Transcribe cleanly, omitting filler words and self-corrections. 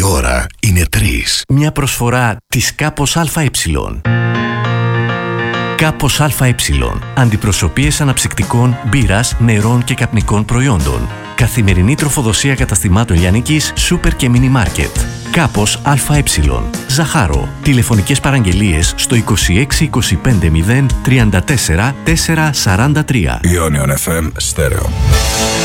Η ώρα είναι 3. Μια προσφορά της Κάπος ΑΕ. Κάπος ΑΕ. Αντιπροσωπείες αναψυκτικών, μπύρας, νερών και καπνικών προϊόντων. Καθημερινή τροφοδοσία καταστημάτων λιανικής, σούπερ και μίνι μάρκετ. Κάπος ΑΕ. Ζαχάρο. Τηλεφωνικές παραγγελίες στο 26 25 0 34 443. Ionion FM Stereo.